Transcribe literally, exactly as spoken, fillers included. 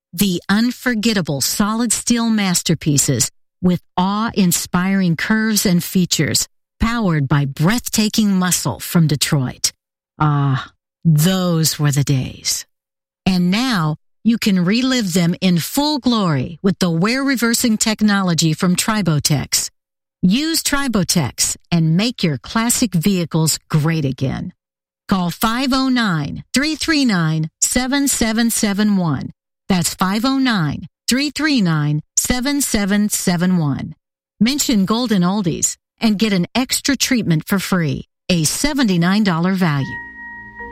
The unforgettable solid steel masterpieces with awe-inspiring curves and features, powered by breathtaking muscle from Detroit. Ah, those were the days. And now, you can relive them in full glory with the wear-reversing technology from Tribotex. Use Tribotex and make your classic vehicles great again. Call five oh nine, three three nine, seven seven seven one. That's five oh nine, three three nine, seven seven seven one. Mention Golden Oldies and get an extra treatment for free, a seventy-nine dollars value.